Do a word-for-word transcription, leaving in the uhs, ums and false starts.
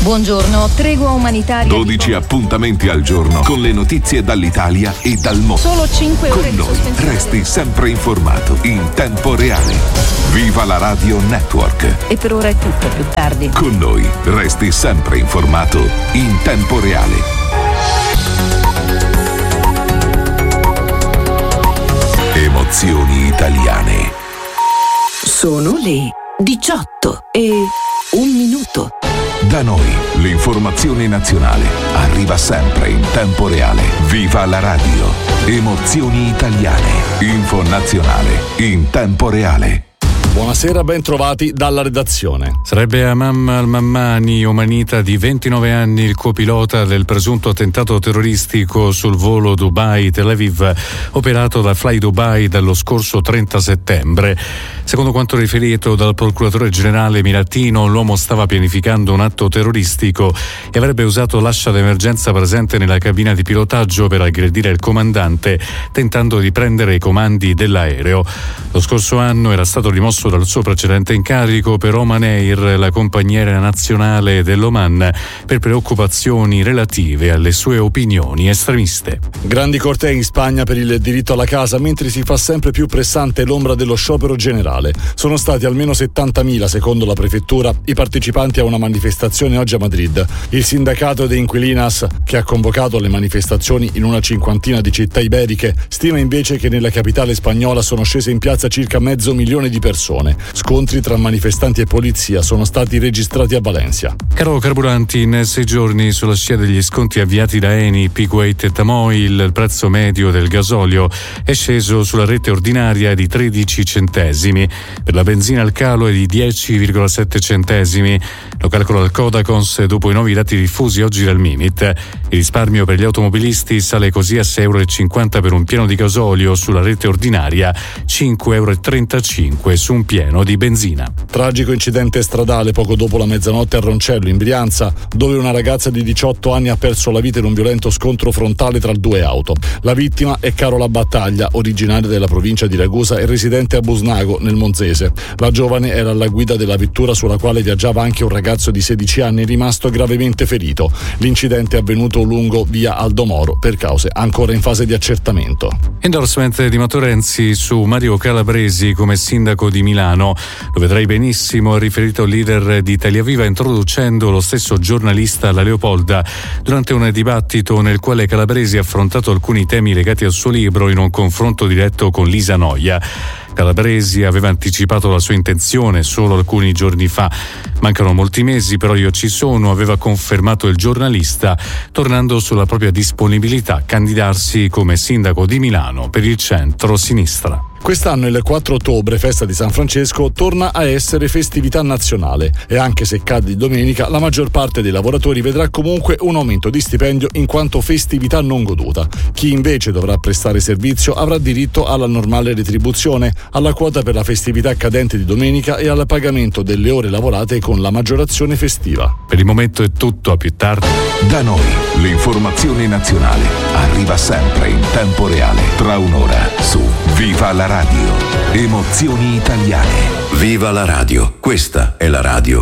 Buongiorno, tregua umanitaria. dodici appuntamenti al giorno con le notizie dall'Italia e dal mondo. Solo cinque ore con di noi sospensione. resti sempre informato in tempo reale. Viva la Radio Network. E per ora è tutto, più tardi. Con noi resti sempre informato in tempo reale. Emozioni italiane. Sono le diciotto e un minuto. Da noi l'informazione nazionale arriva sempre in tempo reale. Viva la radio. Emozioni italiane. Info nazionale in tempo reale. Buonasera, ben trovati dalla redazione. Sarebbe Amam al-Mammani, omanita di ventinove anni, il copilota del presunto attentato terroristico sul volo Dubai-Tel Aviv operato da Fly Dubai dallo scorso trenta settembre. Secondo quanto riferito dal procuratore generale emiratino, l'uomo stava pianificando un atto terroristico e avrebbe usato l'ascia d'emergenza presente nella cabina di pilotaggio per aggredire il comandante, tentando di prendere i comandi dell'aereo. Lo scorso anno era stato rimosso dal suo precedente incarico per Oman Air, la compagnia aerea nazionale dell'Oman, per preoccupazioni relative alle sue opinioni estremiste. Grandi cortei in Spagna per il diritto alla casa, mentre si fa sempre più pressante l'ombra dello sciopero generale. Sono stati almeno settantamila, secondo la prefettura, i partecipanti a una manifestazione oggi a Madrid. Il sindacato de Inquilinas, che ha convocato le manifestazioni in una cinquantina di città iberiche, stima invece che nella capitale spagnola sono scese in piazza circa mezzo milione di persone. Scontri tra manifestanti e polizia sono stati registrati a Valencia. Caro carburanti, in sei giorni sulla scia degli sconti avviati da Eni, Kuwait e Tamoil, il prezzo medio del gasolio è sceso sulla rete ordinaria di tredici centesimi. Per la benzina il calo è di dieci virgola sette centesimi. Lo calcola il Codacons dopo i nuovi dati diffusi oggi dal Mimit. Il risparmio per gli automobilisti sale così a sei virgola cinquanta euro per un pieno di gasolio sulla rete ordinaria, cinque virgola trentacinque euro su un pieno di benzina. Tragico incidente stradale poco dopo la mezzanotte a Roncello, in Brianza, dove una ragazza di diciotto anni ha perso la vita in un violento scontro frontale tra due auto. La vittima è Carola Battaglia, originaria della provincia di Ragusa e residente a Busnago, nel Monzese. La giovane era alla guida della vettura sulla quale viaggiava anche un ragazzo di sedici anni, rimasto gravemente ferito. L'incidente è avvenuto lungo via Aldo Moro per cause ancora in fase di accertamento. Endorsement di Matteo Renzi su Mario Calabresi come sindaco di Milano. Lo vedrai benissimo, ha riferito il leader di Italia Viva, introducendo lo stesso giornalista alla Leopolda durante un dibattito nel quale Calabresi ha affrontato alcuni temi legati al suo libro in un confronto diretto con Lisa Noia. Calabresi aveva anticipato la sua intenzione solo alcuni giorni fa. Mancano molti mesi, però io ci sono, aveva confermato il giornalista, tornando sulla propria disponibilità a candidarsi come sindaco di Milano per il centro-sinistra. Quest'anno il quattro ottobre, festa di San Francesco, torna a essere festività nazionale e anche se cade di domenica, la maggior parte dei lavoratori vedrà comunque un aumento di stipendio in quanto festività non goduta. Chi invece dovrà prestare servizio avrà diritto alla normale retribuzione, alla quota per la festività cadente di domenica e al pagamento delle ore lavorate con la maggiorazione festiva. Per il momento è tutto, a più tardi. Da noi l'informazione nazionale arriva sempre in tempo reale. Tra un'ora su Viva la Radio. Emozioni italiane. Viva la radio. Questa è la radio